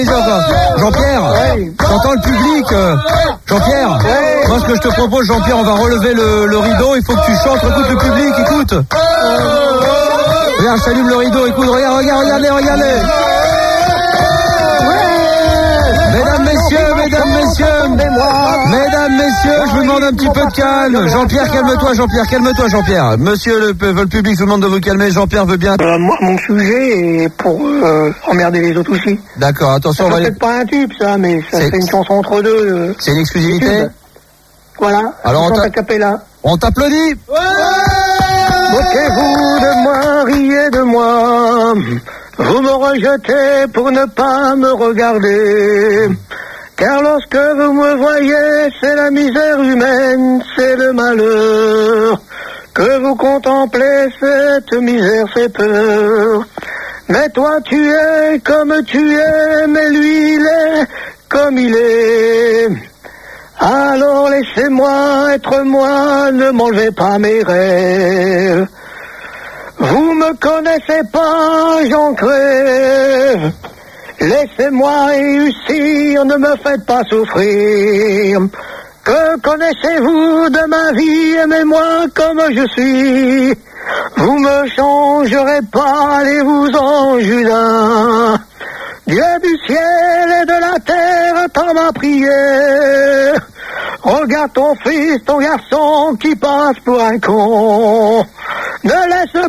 Jean-Pierre, t'entends le public Jean-Pierre, moi ce que je te propose, Jean-Pierre, on va relever le rideau, il faut que tu chantes, écoute le public, écoute. Regarde, je t'allume le rideau, écoute, regardez. Mesdames, messieurs, je vous demande un petit peu de calme. Jean-Pierre, calme-toi. Monsieur le public vous demande de vous calmer. Jean-Pierre veut bien. Moi, mon sujet est pour emmerder les autres aussi. D'accord, attention. C'est peut-être pas un tube, ça, mais ça fait une chanson entre deux. C'est une exclusivité. Voilà. Alors on t'applaudit. Moquez-vous de moi, riez de moi. Vous me rejetez pour ne pas me regarder. Car lorsque vous me voyez, c'est la misère humaine, c'est le malheur. Que vous contemplez, cette misère fait peur. Mais toi tu es comme tu es, mais lui il est comme il est. Alors laissez-moi être moi, ne m'enlevez pas mes rêves. Vous me connaissez pas, j'en crève. Laissez-moi réussir, ne me faites pas souffrir. Que connaissez-vous de ma vie, aimez-moi comme je suis. Vous me changerez pas, allez-vous-en, Judas. Dieu du ciel et de la terre, attends ma prière. Regarde ton fils, ton garçon qui passe pour un con. Ne laisse